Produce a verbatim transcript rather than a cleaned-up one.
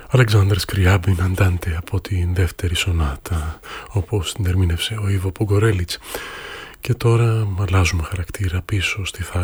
Αλεξάνδρ Σκριάμπιν Αντάντε από την δεύτερη σονάτα, όπως την ερμήνευσε ο Ιβο Πογκορέλιτς. Και τώρα αλλάζουμε χαρακτήρα πίσω στη θάλασσα.